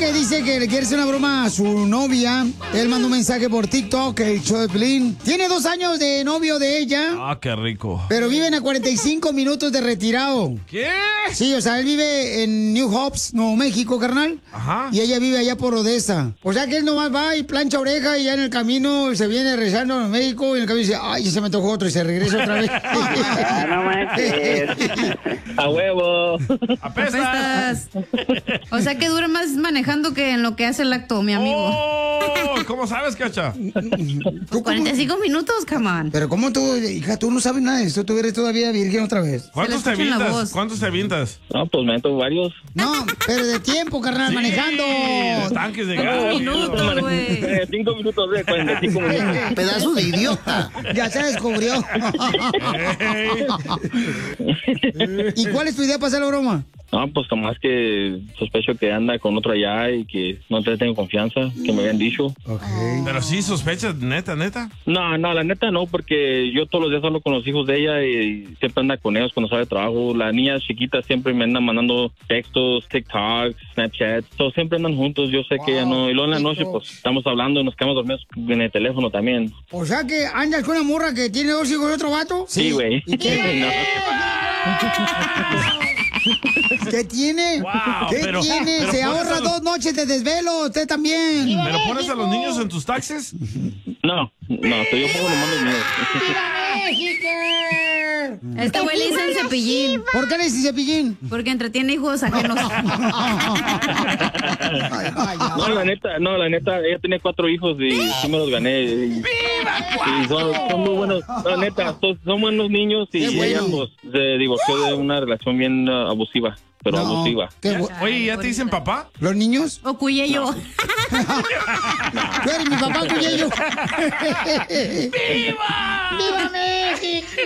que dice que le quiere hacer una broma a su novia. Él mandó un mensaje por TikTok, el show de Piolín. Tiene 2 años de novio de ella. Ah, qué rico. Pero viven a 45 minutos de retirado. ¿Qué? Sí, o sea, él vive en New Hope, Nuevo México, carnal. Ajá. Y ella vive allá por Odessa. O sea que él nomás va y plancha oreja y ya en el camino se viene rezando a México y en el camino dice, ay, ya se me tocó otro y se regresa otra vez. No manches. A huevo. ¡Apestas! O sea que dura más manejando que en lo que hace el acto, mi amigo. Oh, ¿cómo sabes, Cacha? 45 minutos, come on. Pero ¿cómo tú, hija, tú no sabes nada de esto? Tú eres todavía virgen otra vez. ¿Cuántos te avientas? ¿Cuántos te avientas? No, pues me meto varios. No, pero de tiempo, carnal, Sí, manejando. de tanques de gas. 5 minutos, güey. 5 minutos de 45 minutos. Pedazo de idiota. Ya se descubrió. ¿Y cuál es tu idea para hacer la broma? No, pues nomás que sospecho que anda con otro allá y que no te tengo confianza, que me habían dicho. Pero sí, sospechas, neta. No, la neta no, porque yo todos los días hablo con los hijos de ella y siempre anda con ellos cuando sale de trabajo. La niña chiquita siempre me anda mandando textos, TikToks, Snapchat. Todos siempre andan juntos, yo sé que ella no. Y luego en la noche pues estamos hablando y nos quedamos dormidos en el teléfono también. O sea que andas con una morra que tiene 2 hijos de otro vato. Sí, güey. ¿Y qué? ¿Qué tiene? Wow, ¿Qué pero tiene? Se pones ahorra a los- 2 noches de desvelo, usted también. ¿Pero pones a los niños en tus taxes? No, yo pongo nomás los míos. Este güey le dicen cepillín. ¿Por qué le dicen cepillín? Porque entretiene hijos ajenos. No, la neta, ella tenía 4 hijos y sí me los gané. Y son muy buenos, la neta, son buenos niños y ella pues se divorció de una relación bien abusiva, pero abusiva. Oye, ¿ya te dicen papá? ¿Los niños? O Cuyello. Tú eres mi papá, Cuyello. ¡Viva México!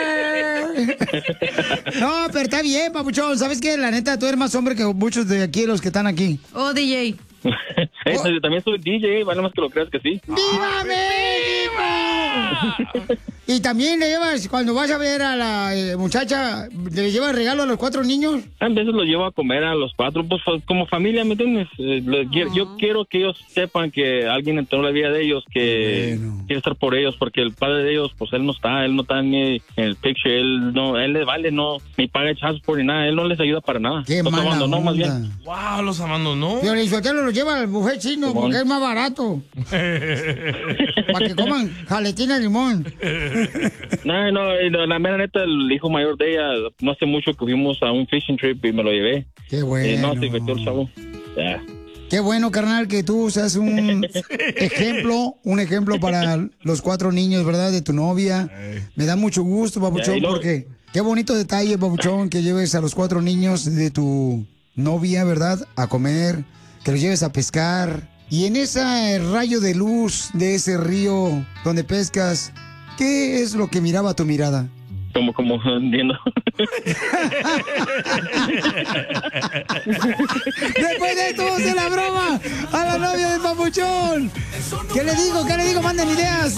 No, pero está bien, papuchón. ¿Sabes qué? La neta, tú eres más hombre que muchos de aquí, los que están aquí. Oh, DJ. También soy DJ, vale más que lo creas que sí. ¡Viva México! Y también le llevas, cuando vas a ver a la muchacha, ¿le llevas regalo a los 4 niños? A veces los llevo a comer a los 4, pues como familia, ¿me entiendes? Yo quiero que ellos sepan que alguien entró en la vida de ellos, que quiere estar por ellos, porque el padre de ellos, pues él no está en el picture, él les vale, no, ni paga transport ni nada, él no les ayuda para nada. ¡Qué Los mala abandonó onda! más bien. Wow, los abandonó. Pero el Sotelo lo lleva al buffet chino porque es más barato. Para que coman jaletina de limón. No, la mera neta, el hijo mayor de ella, no hace mucho que fuimos a un fishing trip y me lo llevé. Qué bueno. No, se divirtió el chavo. Ya. Qué bueno, carnal, que tú seas un ejemplo para los 4 niños, ¿verdad? De tu novia. Me da mucho gusto, papuchón, porque qué bonito detalle, papuchón, que lleves a los 4 niños de tu novia, ¿verdad? A comer, que los lleves a pescar. Y en ese rayo de luz de ese río donde pescas, ¿qué es lo que miraba tu mirada? Como entiendo. Después de esto, vamos a hacer la broma a la novia del papuchón. ¿Qué le digo? Manden ideas.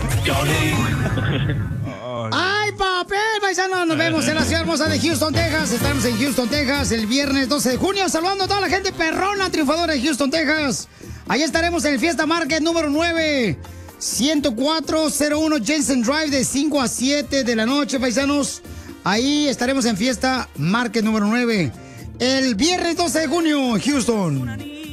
¡Ay, papel, paisano! Nos vemos en la ciudad hermosa de Houston, Texas. Estaremos en Houston, Texas, el viernes 12 de junio. Saludando a toda la gente perrona, triunfadora de Houston, Texas. Allá estaremos en el Fiesta Market número 9. 10401 Jensen Drive de 5 a 7 de la noche, paisanos. Ahí estaremos en Fiesta Market número 9. El viernes 12 de junio, Houston.